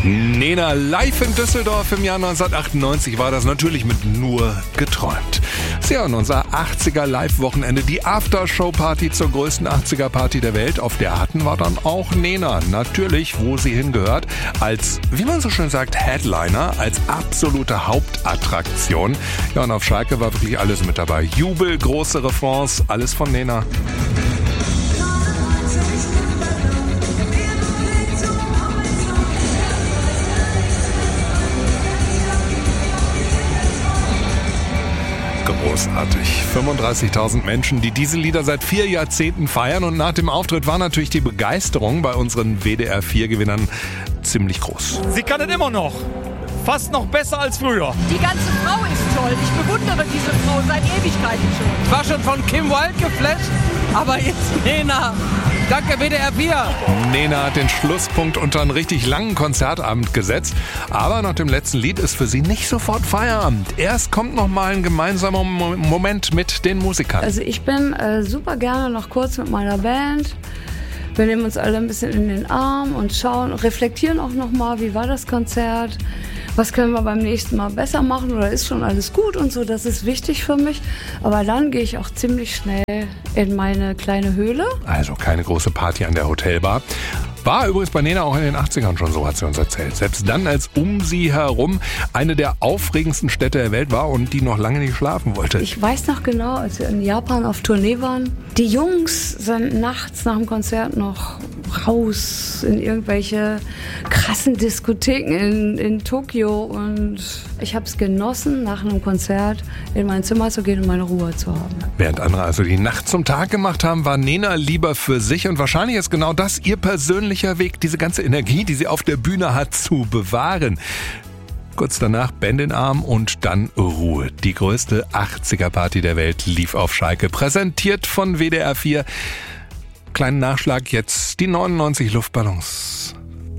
Nena live in Düsseldorf im Jahr 1998 war das natürlich mit Nur geträumt. Ja, und unser 80er Live-Wochenende, die Aftershow-Party zur größten 80er-Party der Welt. Auf der hatten wir dann auch Nena. Natürlich, wo sie hingehört. Als, wie man so schön sagt, Headliner, als absolute Hauptattraktion. Ja, und auf Schalke war wirklich alles mit dabei. Jubel, große Refrains, alles von Nena. Großartig. 35.000 Menschen, die diese Lieder seit 4 Jahrzehnten feiern. Und nach dem Auftritt war natürlich die Begeisterung bei unseren WDR-4-Gewinnern ziemlich groß. Sie kann es immer noch. Fast noch besser als früher. Die ganze Frau ist toll. Ich bewundere diese Frau seit Ewigkeiten schon. Ich war schon von Kim Wilde geflasht, aber jetzt Nena. Danke WDR 4. Nena hat den Schlusspunkt unter einen richtig langen Konzertabend gesetzt. Aber nach dem letzten Lied ist für sie nicht sofort Feierabend. Erst kommt noch mal ein gemeinsamer Moment mit den Musikern. Also ich bin super gerne noch kurz mit meiner Band. Wir nehmen uns alle ein bisschen in den Arm und schauen, reflektieren auch noch mal, wie war das Konzert? Was können wir beim nächsten Mal besser machen oder ist schon alles gut und so, das ist wichtig für mich. Aber dann gehe ich auch ziemlich schnell in meine kleine Höhle. Also keine große Party an der Hotelbar. War übrigens bei Nena auch in den 80ern schon so, hat sie uns erzählt. Selbst dann, als um sie herum eine der aufregendsten Städte der Welt war und die noch lange nicht schlafen wollte. Ich weiß noch genau, als wir in Japan auf Tournee waren, die Jungs sind nachts nach dem Konzert noch raus in irgendwelche krassen Diskotheken in Tokio und ich habe es genossen, nach einem Konzert in mein Zimmer zu gehen und meine Ruhe zu haben. Während andere also die Nacht zum Tag gemacht haben, war Nena lieber für sich und wahrscheinlich ist genau das ihr persönlicher Weg, diese ganze Energie, die sie auf der Bühne hat, zu bewahren. Kurz danach Band in Arm und dann Ruhe. Die größte 80er-Party der Welt lief auf Schalke, präsentiert von WDR 4. Kleinen Nachschlag jetzt, die 99 Luftballons.